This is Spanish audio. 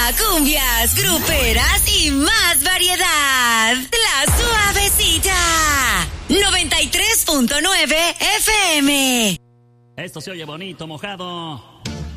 cumbias, gruperas y más variedad. La Suavecita. 93.9 FM. Esto se oye bonito, mojado.